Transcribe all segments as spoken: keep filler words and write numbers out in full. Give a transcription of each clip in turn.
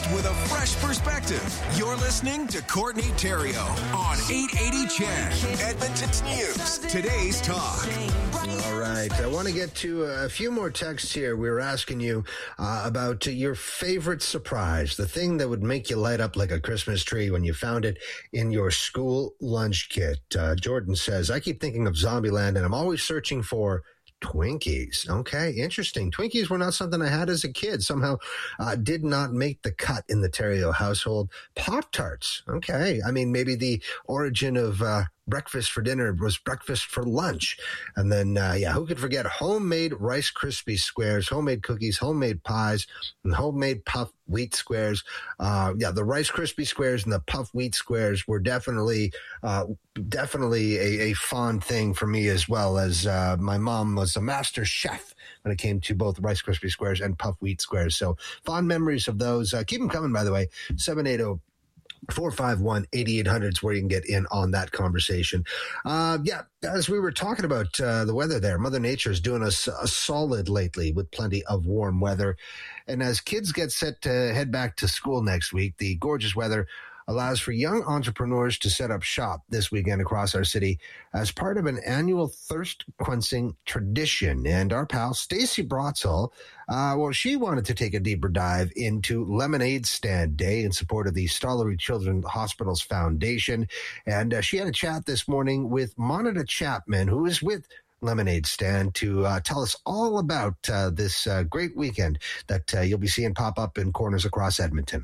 with a fresh perspective. You're listening to Courtney Theriault on eight eighty C H E D, Edmonton's News. Today's Talk. All right. I want to get to a few more texts here. We were asking you uh, about your favorite surprise, the thing that would make you light up like a Christmas tree when you found it in your school lunch kit. Uh, Jordan says, I keep thinking of Zombieland, and I'm always searching for Twinkies. Okay, interesting. Twinkies were not something I had as a kid. Somehow uh, did not make the cut in the Theriault household. Pop-Tarts. Okay. I mean, maybe the origin of uh, breakfast for dinner was breakfast for lunch. And then, uh, yeah, who could forget homemade Rice Krispie squares, homemade cookies, homemade pies, and homemade puff wheat squares. Uh, yeah, the Rice Krispie squares and the puff wheat squares were definitely, uh, definitely a, a fond thing for me, as well as uh, my mom was a master chef when it came to both Rice Krispie squares and puff wheat squares. So fond memories of those. Uh, keep them coming, by the way. seven eight zero four five one, eight eight hundred is where you can get in on that conversation. Uh, yeah, as we were talking about uh, the weather there, Mother Nature is doing us a solid lately with plenty of warm weather. And as kids get set to head back to school next week, the gorgeous weather allows for young entrepreneurs to set up shop this weekend across our city as part of an annual thirst-quenching tradition. And our pal, Stacey Brotzel, uh, well, she wanted to take a deeper dive into Lemonade Stand Day in support of the Stollery Children's Hospitals Foundation. And uh, she had a chat this morning with Monica Chapman, who is with Lemonade Stand, to uh, tell us all about uh, this uh, great weekend that uh, you'll be seeing pop up in corners across Edmonton.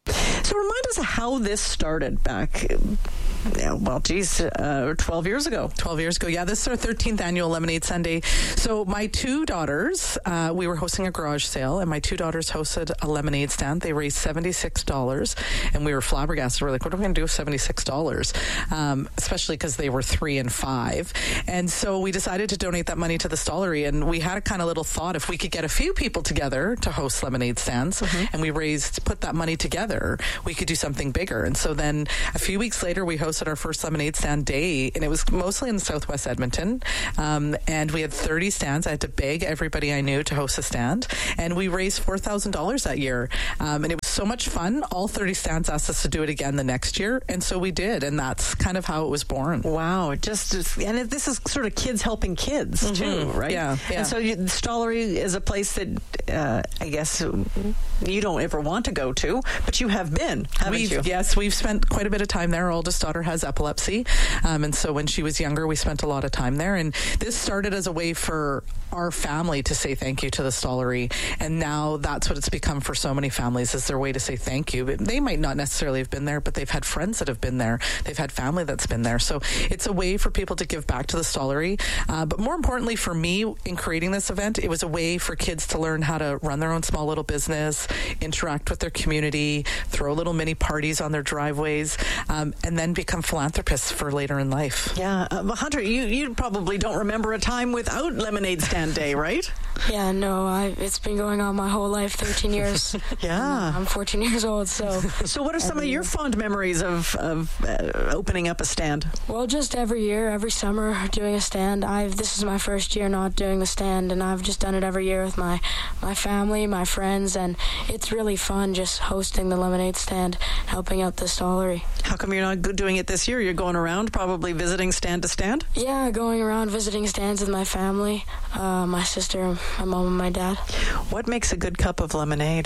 So remind us how this started back, yeah, well, geez, uh, twelve years ago. twelve years ago. Yeah, this is our thirteenth annual Lemonade Sunday. So my two daughters, uh, we were hosting a garage sale, and my two daughters hosted a lemonade stand. They raised seventy-six dollars, and we were flabbergasted. We're like, what are we going to do with seventy-six dollars? Um, especially because they were three and five. And so we decided to donate that money to the Stollery, and we had a kind of little thought, if we could get a few people together to host lemonade stands, mm-hmm. and we raised, put that money together, we could do something bigger. And so then a few weeks later, we hosted our first Lemonade Stand Day, and it was mostly in Southwest Edmonton. Um, and we had thirty stands. I had to beg everybody I knew to host a stand. And we raised four thousand dollars that year. Um, and it was so much fun. All thirty stands asked us to do it again the next year. And so we did. And that's kind of how it was born. Wow. Just, just and it, this is sort of kids helping kids, mm-hmm. too, right? Yeah. yeah. And so you, the Stollery is a place that uh, I guess you don't ever want to go to, but you have been, haven't we've, you? Yes, we've spent quite a bit of time there. Our oldest daughter has epilepsy. Um, and so when she was younger, we spent a lot of time there. And this started as a way for our family to say thank you to the Stollery. And now that's what it's become for so many families, is their way to say thank you. They might not necessarily have been there, but they've had friends that have been there. They've had family that's been there. So it's a way for people to give back to the Stollery. Uh, but more importantly for me, in creating this event, it was a way for kids to learn how to run their own small little business, interact with their community, throw little mini parties on their driveways, um, and then become philanthropists for later in life. Yeah. Uh, well, Hunter, you, you probably don't remember a time without Lemonade Stand Day, right? Yeah, no, I, it's been going on my whole life, thirteen years. Yeah. I'm fourteen years old, so... So what are some of your fond memories of, of uh, opening up a stand? Well, just every year, every summer, doing a stand. I've This is my first year not doing the stand, and I've just done it every year with my, my family, my friends, and it's really fun just hosting the Lemonade Stand, helping out the Stollery. How come you're not doing it this year? You're going around probably visiting stand to stand? Yeah, going around visiting stands with my family, uh, my sister, my mom, and my dad. What makes a good cup of lemonade?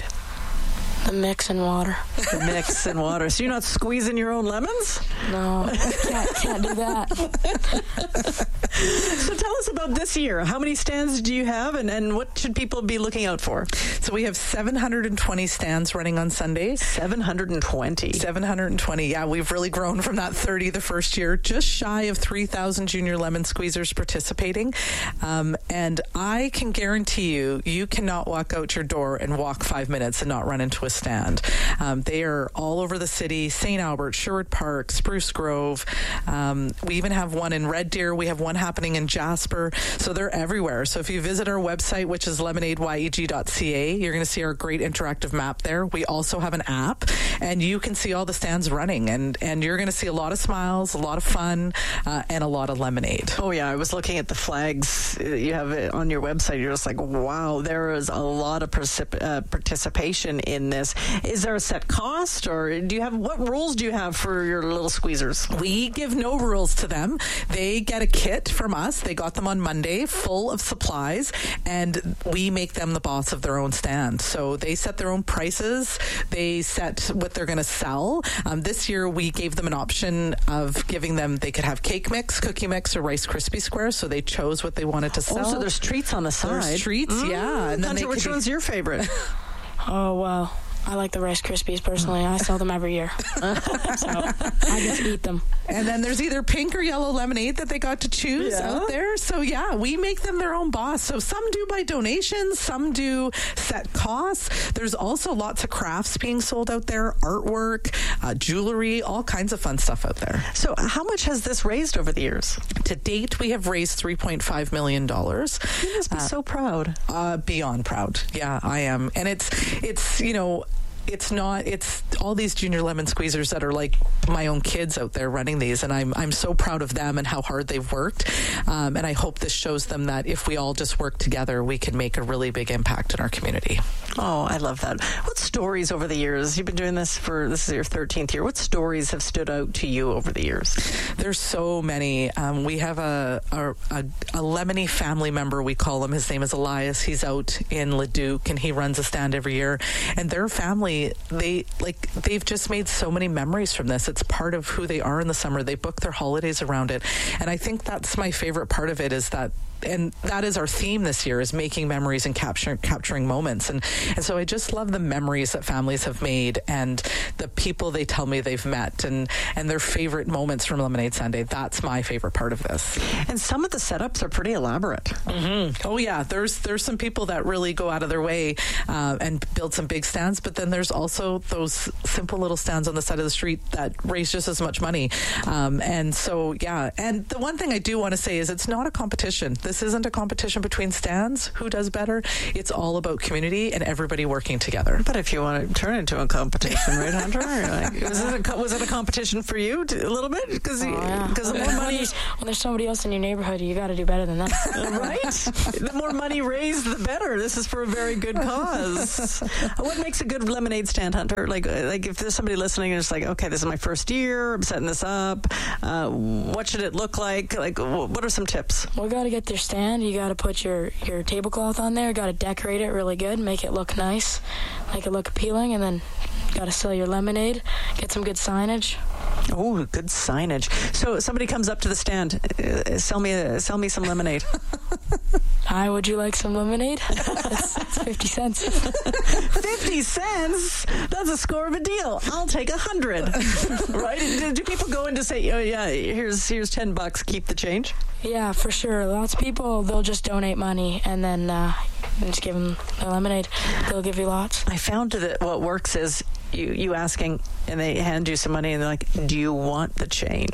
The mix and water. The mix and water. So you're not squeezing your own lemons? No, can't, can't do that. So tell us about this year. How many stands do you have, and, and what should people be looking out for? So we have seven hundred twenty stands running on Sundays. seven hundred twenty. seven hundred twenty. Yeah, we've really grown from that thirty the first year. Just shy of three thousand junior lemon squeezers participating. Um, and I can guarantee you, you cannot walk out your door and walk five minutes and not run into a stand. Um, they are all over the city: Saint Albert, Sherwood Park, Spruce Grove. Um, we even have one in Red Deer. We have one happening in Jasper. So they're everywhere. So if you visit our website, which is lemonade y e g dot c a, you're going to see our great interactive map there. We also have an app, and you can see all the stands running, and, and you're going to see a lot of smiles, a lot of fun, uh, and a lot of lemonade. Oh, yeah. I was looking at the flags you have it on your website. You're just like, wow, there is a lot of precip- uh, participation in this. this. Is there a set cost, or do you have what rules do you have for your little squeezers? We give no rules to them. They get a kit from us. They got them on Monday, full of supplies, and we make them the boss of their own stand. So they set their own prices. They set what they're going to sell. Um, this year, we gave them an option of giving them, they could have cake mix, cookie mix, or Rice Krispie squares. So they chose what they wanted to sell. Oh, so there's treats on the side. There's treats, mm, yeah. And then Hunter, which one's be- your favorite? Oh, wow. I like the Rice Krispies personally. I sell them every year. So I get to eat them. And then there's either pink or yellow lemonade that they got to choose yeah. out there. So yeah, we make them their own boss. So some do by donations, some do set costs. There's also lots of crafts being sold out there, artwork, uh, jewelry, all kinds of fun stuff out there. So how much has this raised over the years? To date, we have raised three point five million dollars. You must be uh, so proud. Uh, beyond proud. Yeah, I am. And it's, it's, you know, It's not, it's all these junior lemon squeezers that are like my own kids out there running these. And I'm I'm so proud of them and how hard they've worked. Um, and I hope this shows them that if we all just work together, we can make a really big impact in our community. Oh, I love that. What stories over the years? You've been doing this for, this is your thirteenth year. What stories have stood out to you over the years? There's so many. Um, we have a, a, a, a Lemony family member, we call him. His name is Elias. He's out in Leduc and he runs a stand every year. And their family, they like they've just made so many memories from this. It's part of who they are in the summer. They book their holidays around it. And I think that's my favorite part of it, is that, and that is our theme this year, is making memories and capturing capturing moments. And and so I just love the memories that families have made and the people they tell me they've met and, and their favorite moments from Lemonade Sunday. That's my favorite part of this. And some of the setups are pretty elaborate. Mm-hmm. Oh yeah, there's there's some people that really go out of their way uh, and build some big stands, but then there's also those simple little stands on the side of the street that raise just as much money. Um, and so yeah, and the one thing I do want to say is it's not a competition. This isn't a competition between stands. Who does better? It's all about community and everybody working together. But if you want to turn it into a competition, right, Hunter? Like, was, it a, was it a competition for you to, a little bit? Because oh, yeah. the more money, when there's somebody else in your neighborhood, you got to do better than that, right? The more money raised, the better. This is for a very good cause. What makes a good lemonade stand, Hunter? Like, like if there's somebody listening and it's like, okay, this is my first year, I'm setting this up. Uh, what should it look like? Like, what are some tips? We got to get their stand. You got to put your, your tablecloth on there. Got to decorate it really good, make it look nice, make it look appealing, and then got to sell your lemonade, get some good signage. Oh, good signage. So somebody comes up to the stand, uh, sell me a, sell me some lemonade. Hi, would you like some lemonade? It's, it's fifty cents. fifty cents? That's a score of a deal. I'll take a hundred. Right? Do, do people go in to say, oh yeah, here's here's ten bucks, keep the change? Yeah, for sure. Lots of people, they'll just donate money and then uh, just give them their lemonade. They'll give you lots. I found that what works is you, you asking, and they hand you some money, and they're like, do you want the change?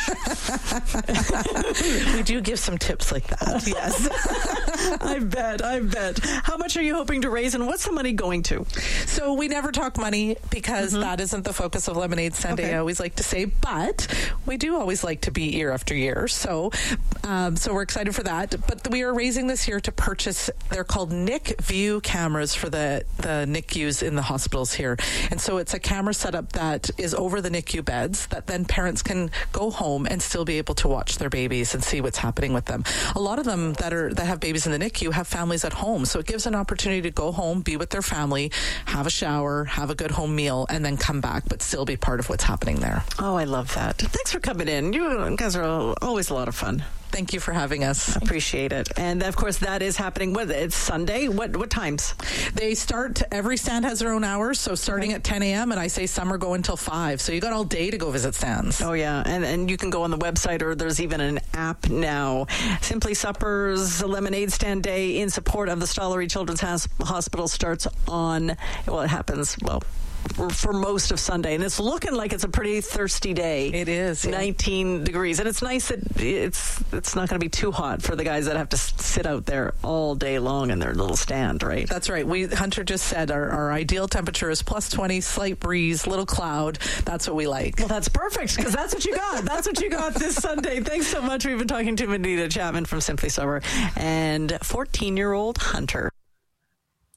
We do give some tips like that, yes. I bet, I bet. How much are you hoping to raise, and what's the money going to? So we never talk money because mm-hmm. that isn't the focus of Lemonade Sunday, okay. I always like to say, but we do always like to beat year after year. So um, so we're excited for that. But we are raising this year to purchase, they're called N I C View cameras for the, the N I C Us in the hospitals here. And so it's a camera setup that is over the N I C U beds that then parents can go home and still be able to watch their babies and see what's happening with them. A lot of them that are that have babies in the N I C U have families at home. So it gives an opportunity to go home, be with their family, have a shower, have a good home meal, and then come back, but still be part of what's happening there. Oh, I love that. Thanks for coming in. You guys are always a lot of fun. Thank you for having us. Appreciate it. And of course, that is happening. What, it's Sunday. What what times? They start, every stand has their own hours. So starting okay. at ten a.m. and I say some are going until five. So you got all day to go visit stands. Oh, yeah. And and you can go on the website, or there's even an app now. Simply Suppers Lemonade Stand Day in support of the Stollery Children's Has- Hospital starts on, well, it happens, well, for most of Sunday, and it's looking like it's a pretty thirsty day. It is, yeah. nineteen degrees, and it's nice that it's it's not going to be too hot for the guys that have to sit out there all day long in their little stand, right? That's right. We Hunter just said our, our ideal temperature is plus twenty, slight breeze, little cloud. That's what we like. Well, that's perfect, because that's what you got. That's what you got this Sunday. Thanks so much. We've been talking to Anita Chapman from Simply Sober and fourteen-year-old Hunter.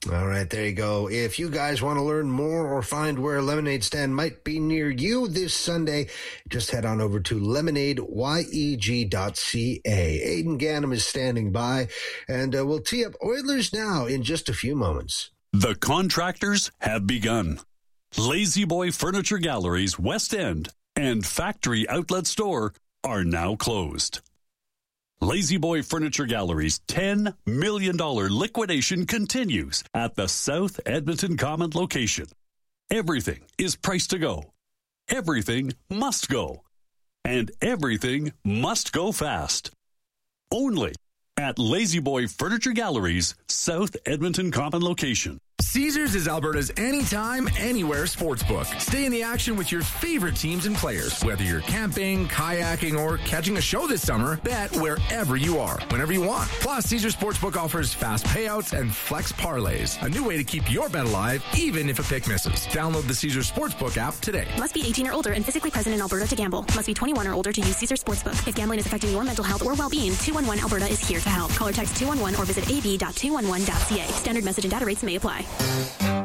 All right, there you go. If you guys want to learn more or find where a lemonade stand might be near you this Sunday, just head on over to lemonade yeg dot c a. Aiden Ganem is standing by, and uh, we'll tee up Oilers Now in just a few moments. The contractors have begun. Lazy Boy Furniture Galleries West End and Factory Outlet Store are now closed. Lazy Boy Furniture Gallery's ten million dollars liquidation continues at the South Edmonton Common location. Everything is priced to go. Everything must go. And everything must go fast. Only at Lazy Boy Furniture Gallery's South Edmonton Common location. Caesars is Alberta's anytime, anywhere sportsbook. Stay in the action with your favorite teams and players. Whether you're camping, kayaking, or catching a show this summer, bet wherever you are, whenever you want. Plus, Caesars Sportsbook offers fast payouts and flex parlays, a new way to keep your bet alive, even if a pick misses. Download the Caesars Sportsbook app today. Must be eighteen or older and physically present in Alberta to gamble. Must be twenty-one or older to use Caesars Sportsbook. If gambling is affecting your mental health or well-being, two one one Alberta is here to help. Call or text two one one or visit a b dot two one one dot c a. Standard message and data rates may apply.